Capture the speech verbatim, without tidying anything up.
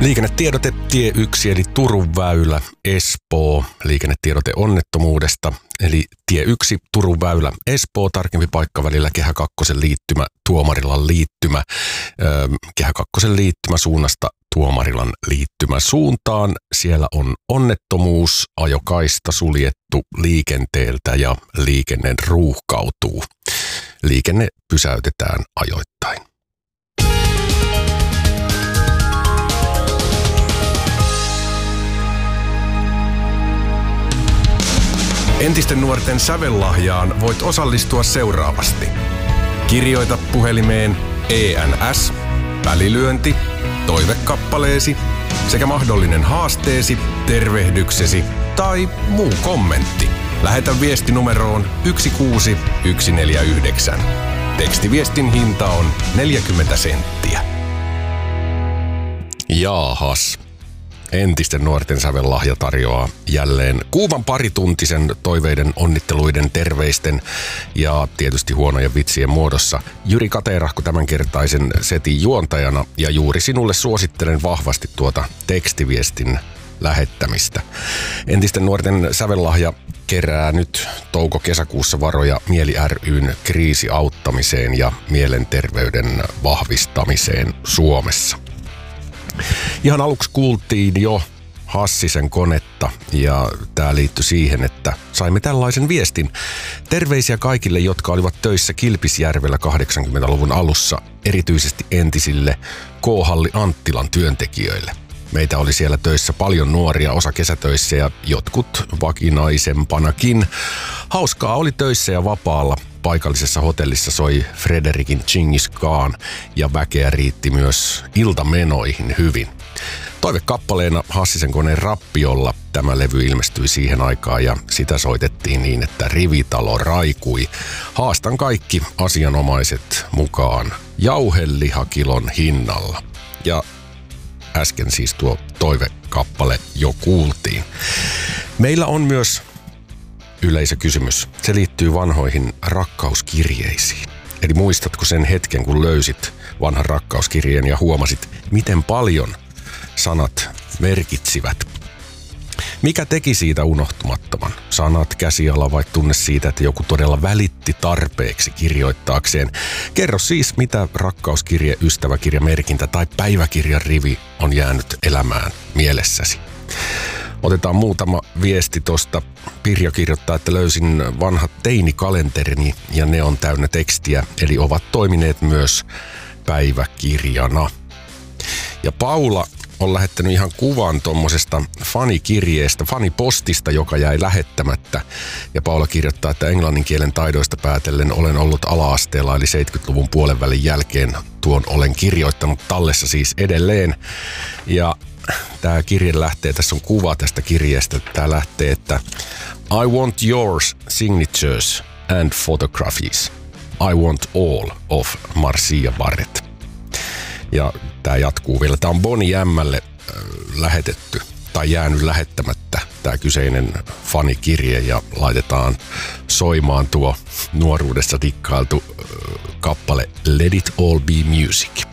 Liikennetiedote tie yksi eli Turun väylä Espoo. Liikennetiedote onnettomuudesta eli tie yksi Turun väylä Espoo. Tarkempi paikka välillä Kehä kakkosen liittymä Tuomarilan liittymä. Öö, Kehä kakkosen liittymä suunnasta Tuomarilan liittymä suuntaan. Siellä on onnettomuus, ajokaista suljettu liikenteeltä ja liikenne ruuhkautuu. Liikenne pysäytetään ajoittain. Entisten nuorten sävellahjaan voit osallistua seuraavasti. Kirjoita puhelimeen E N S, välilyönti, toivekappaleesi sekä mahdollinen haasteesi, tervehdyksesi tai muu kommentti. Lähetä viesti numeroon yksi kuusi yksi neljä yhdeksän. Tekstiviestin hinta on neljäkymmentä senttiä. Jaahas. Entisten nuorten sävellahja tarjoaa jälleen kuuman parituntisen toiveiden, onnitteluiden, terveisten ja tietysti huonojen vitsien muodossa. Jyri Katerahko tämänkertaisen setin juontajana ja juuri sinulle suosittelen vahvasti tuota tekstiviestin lähettämistä. Entisten nuorten sävellahja kerää nyt touko-kesäkuussa varoja Mieli ry:n kriisiauttamiseen ja mielenterveyden vahvistamiseen Suomessa. Ihan aluksi kuultiin jo Hassisen konetta ja tämä liittyi siihen, että saimme tällaisen viestin. Terveisiä kaikille, jotka olivat töissä Kilpisjärvellä kahdeksankymmentäluvun alussa, erityisesti entisille K-halli Anttilan työntekijöille. Meitä oli siellä töissä paljon nuoria, osa kesätöissä ja jotkut vakinaisempanakin. Hauskaa oli töissä ja vapaalla. Paikallisessa hotellissa soi Frederikin Chingis Khan ja väkeä riitti myös iltamenoihin hyvin. Toivekappaleena Hassisen koneen Rappiolla tämä levy ilmestyi siihen aikaan ja sitä soitettiin niin, että rivitalo raikui. Haastan kaikki asianomaiset mukaan jauhelihakilon hinnalla. Ja äsken siis tuo toivekappale jo kuultiin. Meillä on myös yleisökysymys. Se liittyy vanhoihin rakkauskirjeisiin. Eli muistatko sen hetken, kun löysit vanhan rakkauskirjeen ja huomasit, miten paljon sanat merkitsivät? Mikä teki siitä unohtumattoman? Sanat, käsiala vai tunne siitä, että joku todella välitti tarpeeksi kirjoittaakseen? Kerro siis, mitä rakkauskirje, ystäväkirja, merkintä tai päiväkirjan rivi on jäänyt elämään mielessäsi. Otetaan muutama viesti tosta. Pirjo kirjoittaa, että löysin vanhat teinikalenterini ja ne on täynnä tekstiä, eli ovat toimineet myös päiväkirjana. Ja Paula on lähettänyt ihan kuvan tommosesta fanikirjeestä, fanipostista, joka jäi lähettämättä. Ja Paula kirjoittaa, että englannin kielen taidoista päätellen olen ollut ala-asteella, eli seitsemänkymmentäluvun puolen välin jälkeen tuon olen kirjoittanut tallessa siis edelleen. Ja tämä kirje lähtee, tässä on kuva tästä kirjeestä. Tämä lähtee, että I want yours signatures and photographies. I want all of Marcia Barrett. Ja tämä jatkuu vielä. Tämä on Bonnie M:lle lähetetty tai jäänyt lähettämättä tämä kyseinen fanikirje ja laitetaan soimaan tuo nuoruudessa dikkailtu kappale Let It All Be Music.